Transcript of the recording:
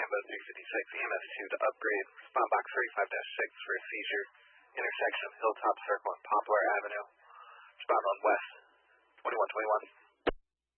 Bravo 356 EMS 2 to upgrade. Respond box 35-6 for a seizure. Intersection of Hilltop Circle and Poplar Avenue. Respond on West 2121.